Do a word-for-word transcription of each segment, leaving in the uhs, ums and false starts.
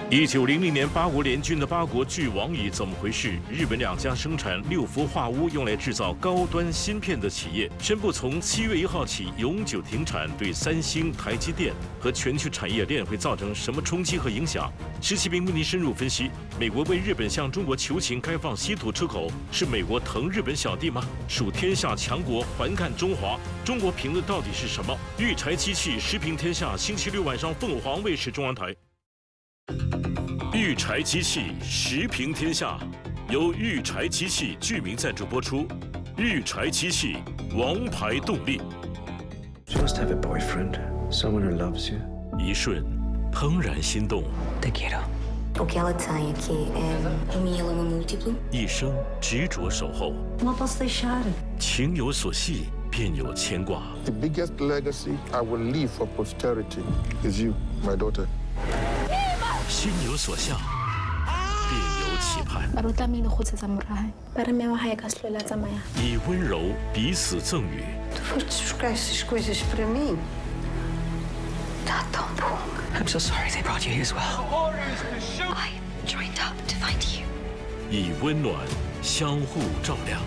一九零零年，八国联军的八国俱亡矣，怎么回事？日本两家生产六氟化钨用来制造高端芯片的企业宣布，从七月一号起永久停产，对三星、台积电和全球产业链会造成什么冲击和影响？施启斌为您深入分析。美国为日本向中国求情开放稀土出口，是美国疼日本小弟吗？属天下强国，环看中华。中国评论到底是什么？育柴机器时评天下，星期六晚上凤凰卫视中央台。 育柴机器时评天下，由育柴机器剧名赞助播出。育柴机器，王牌动力。 You must have a boyfriend, someone who loves you. 一瞬，怦然心动。 Te quiero. O que ela tem aqui é uma mieloma múltiplo. 一生执着守候。 Não posso deixar. 情有所系，便有牵挂。 The biggest legacy I will leave for posterity is you, my daughter. 心有所向，便有期盼。 Baru tlamehile go tsetsa morae. Para me wa hae ka se hlola tsamaya. 以温柔彼此赠予。 Tu foste buscar essas coisas para mim. Está tão bom. I'm so sorry they brought you here as well. I joined up to find you. 以温暖相互照亮。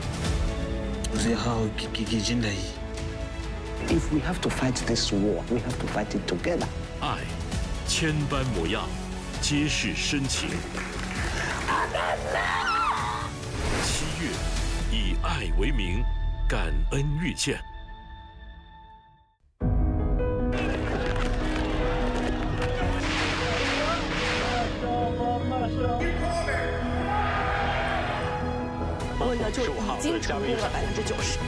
If we have to fight this war, we have to fight it together. 爱，千般模样，皆是深情。七月，以爱为名，感恩遇见。 我呢就已经成功了百分之九十。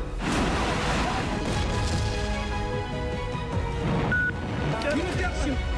Unification